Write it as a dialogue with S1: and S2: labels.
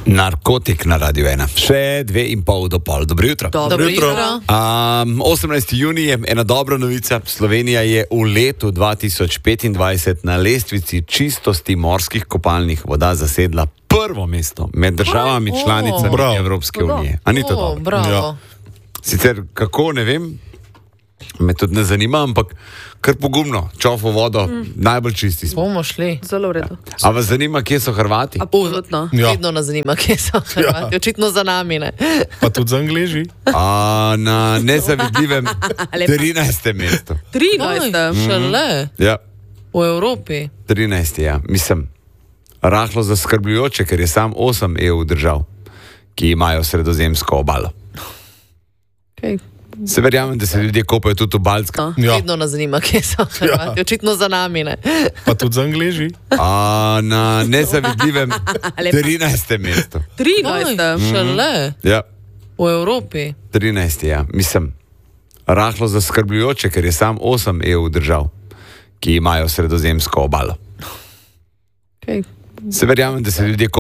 S1: Narkotik na Radio 1. Še 2:30 do pol. Dobro jutro.
S2: Dobro jutro.
S1: 18. junij je ena dobra novica. Slovenija je v letu 2025 na lestvici čistosti morskih kopalnih voda zasedla prvo mesto med državami članicami Evropske unije. A ni to dobro?
S2: Bravo.
S3: Ja.
S1: Sicer kako, ne vem, me tudi ne zanima, ampak kar pogumno, čofo vodo, najbolj čisti smo.
S2: Bomo šli.
S4: Zelo v redu.
S1: A vas zanima, kje so Hrvati?
S4: Absolutno.
S3: Ja.
S2: Vedno nas zanima, kje so Hrvati. Očitno za nami, ne?
S3: Pa tudi za Angleži.
S1: Na nezavidljivem 13. mestu.
S4: 13.
S2: Šele
S1: Ja,
S2: v Evropi.
S1: 13. Ja. Mislim, rahlo zaskrbljujoče, ker je sam 8 EU držav, ki imajo sredozemsko obalo.
S4: Okay.
S1: Se verjamem, da se ljudje kopajo tudi v Baltskem.
S3: Ja.
S2: Vedno nas zanima, kje so Hrvati. Očitno za nami, ne?
S3: Pa tudi za Angleži.
S1: Na nezavidljivem 13. mestu.
S4: 13.
S2: Šele
S1: Ja,
S2: v Evropi.
S1: 13. Ja. Mislim, rahlo zaskrbljujoče, ker je sam 8 EU držav, ki imajo sredozemsko obalo.
S4: Okay.
S1: Se verjamem, da se ljudje